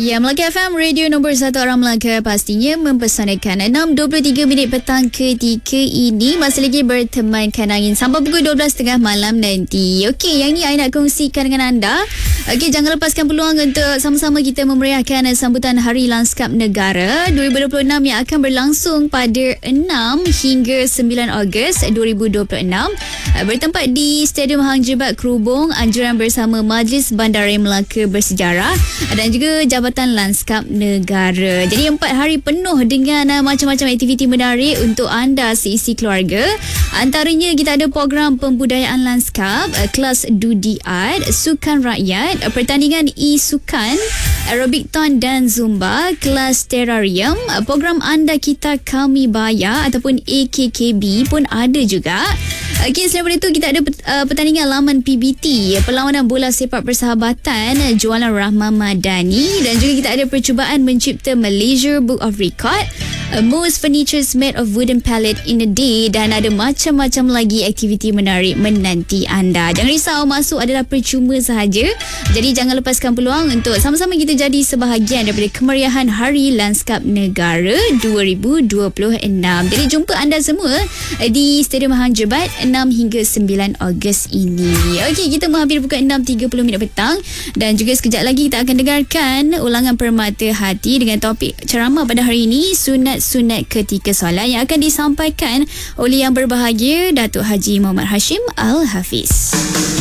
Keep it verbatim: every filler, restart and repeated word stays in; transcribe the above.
Ya, Melaka F M, radio nombor satu orang Melaka, pastinya mempersanakan enam dua puluh tiga minit petang ketika ini. Masih lagi bertemankan angin sampai pukul dua belas tiga puluh malam nanti. Okey, yang ni saya nak kongsikan dengan anda. Okey, jangan lepaskan peluang untuk sama-sama kita memeriahkan sambutan Hari Lanskap Negara dua ribu dua puluh enam yang akan berlangsung pada enam hingga sembilan Ogos dua ribu dua puluh enam. Bertempat di Stadium Hang Jebat Kerubung, anjuran bersama Majlis Bandaraya Melaka Bersejarah dan juga Jabatan Lanskap Negara. Jadi empat hari penuh dengan uh, macam-macam aktiviti menarik untuk anda seisi keluarga. Antaranya kita ada program pembudayaan lanskap, uh, kelas Dudi Art, sukan rakyat, uh, pertandingan e-sukan, aerobik ton dan zumba, kelas terrarium, uh, program Anda Kita Kami Bayar ataupun A K K B pun ada juga. Okey, selain daripada itu kita ada uh, pertandingan laman P B T, perlawanan bola sepak persahabatan, jualan Rahma Madani, dan juga kita ada percubaan mencipta Malaysia Book of Record, uh, most furnitures made of wooden pallet in a day, dan ada macam-macam lagi aktiviti menarik menanti anda. Jangan risau, masuk adalah percuma sahaja. Jadi jangan lepaskan peluang untuk sama-sama kita jadi sebahagian daripada kemeriahan Hari Lanskap Negara dua ribu dua puluh enam. Jadi jumpa anda semua di Stadium Hang Jebat enam hingga sembilan Ogos ini. Okey, kita menghampiri pukul enam tiga puluh minit petang dan juga sekejap lagi kita akan dengarkan ulangan Permata Hati dengan topik ceramah pada hari ini, sunat-sunat ketika solat, yang akan disampaikan oleh yang berbahagia Datuk Haji Muhammad Hashim Al-Hafiz.